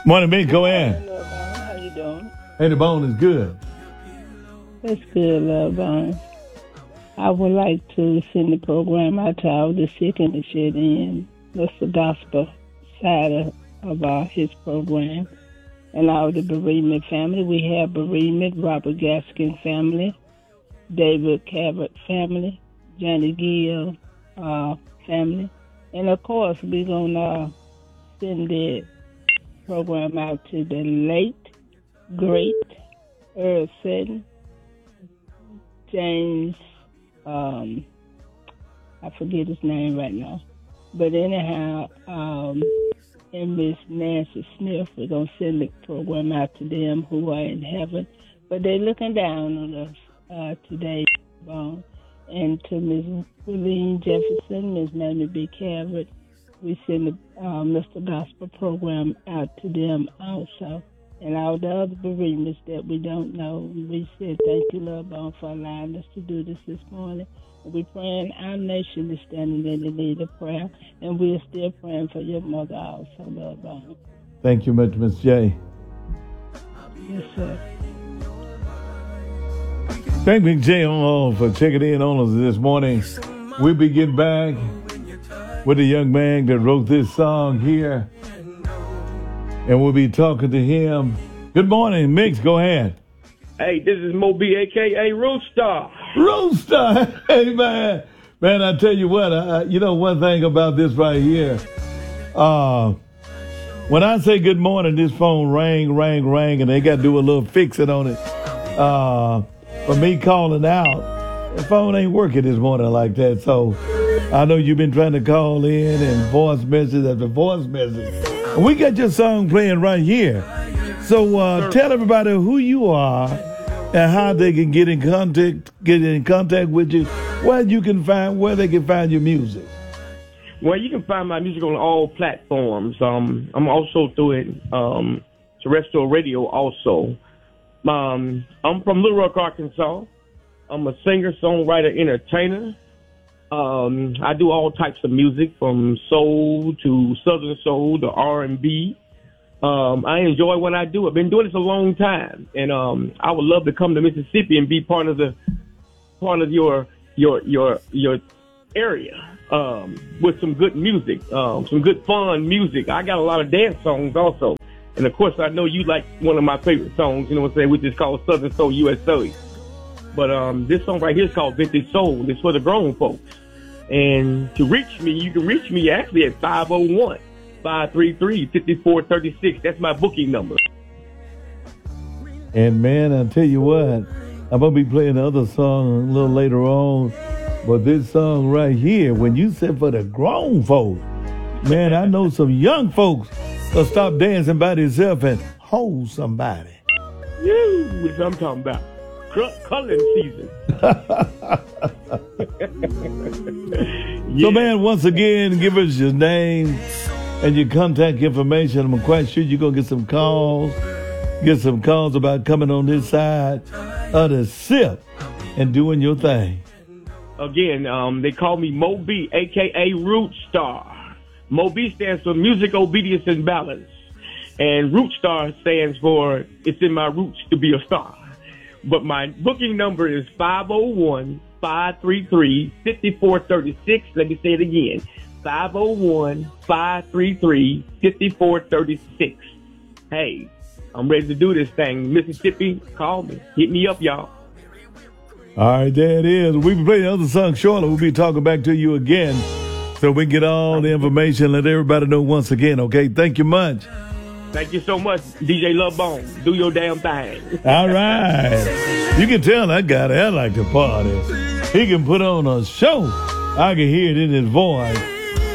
Morning, Mick. Go ahead. Hello, Bone. How you doing? Hey, the bone is good. That's good, Love Bone. I would like to send the program out to all the sick and the shut in. That's the gospel side of his program. And all the bereavement family. We have bereavement, Robert Gaskin family, David Cabot family, Johnny Gill family. And of course, we're going to send the program out to the late, great Earl Seddon, James, I forget his name right now. But anyhow, and Miss Nancy Smith, we're going to send the program out to them who are in heaven. But they're looking down on us today. And to Miss Willeen Jefferson, Miss Mamie B. Cabot, we send the Mr. Gospel program out to them also. And all the other bereavements that we don't know. We said thank you, Love Bone, for allowing us to do this morning. And we're praying our nation is standing in the need of prayer. And we're still praying for your mother also, Love Bone. Thank you much, Miss J. Yes, sir. Thank Mick J for checking in on us this morning. We'll be getting back with the young man that wrote this song here. And we'll be talking to him. Good morning, Mix. Go ahead. Hey, this is Moby, a.k.a. Rootstar. Rootstar. Hey, man. Man, I tell you what, you know one thing about this right here. When I say good morning, this phone rang, and they got to do a little fixing on it. For me calling out, the phone ain't working this morning like that. So I know you've been trying to call in and voice message after voice message. And we got your song playing right here. So tell everybody who you are and how they can get in contact with you, where they can find your music. Well, you can find my music on all platforms. I'm also doing terrestrial radio also. I'm from Little Rock, Arkansas. I'm a singer, songwriter, entertainer. I do all types of music, from soul to southern soul to R&B. I enjoy what I do. I've been doing this a long time, and I would love to come to Mississippi and be part of your area with some good music, some good fun music. I got a lot of dance songs also, and of course I know you like one of my favorite songs. You know what I'm saying, which is called Southern Soul USA. But this song right here is called Vintage Soul. It's for the grown folks. And to reach me, you can reach me actually at 501-533-5436. That's my booking number. And man, I tell you what, I'm going to be playing the other song a little later on. But this song right here, when you said for the grown folks, man, I know some young folks will stop dancing by themselves and hold somebody. Yeah, what I'm talking about. Culling season. So, man, once again, give us your name and your contact information. I'm quite sure you're going to get some calls about coming on this side of the SIP and doing your thing. Again, they call me Moby, a.k.a. Rootstar. Moby stands for Music, Obedience, and Balance. And Rootstar stands for It's in My Roots to Be a Star. But my booking number is 501-533-5436. Let me say it again. 501-533-5436. Hey, I'm ready to do this thing. Mississippi, call me. Hit me up, y'all. All right, there it is. We'll be playing another song shortly. We'll be talking back to you again so we can get all the information, let everybody know once again, okay? Thank you much. Thank you so much, DJ Love Bone. Do your damn thing. All right. You can tell that guy like to party. He can put on a show. I can hear it in his voice.